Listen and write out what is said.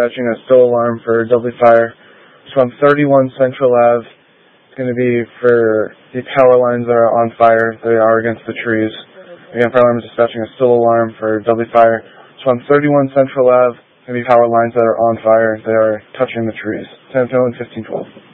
dispatching a still alarm for Dudley Fire. It's from 31 Central Ave. It's going to be for the power lines that are on fire. They are against the trees. Again, fire alarm is dispatching a still alarm for Dudley Fire. It's from 31 Central Ave. It's going to be power lines that are on fire. They are touching the trees. San Antonio 1512.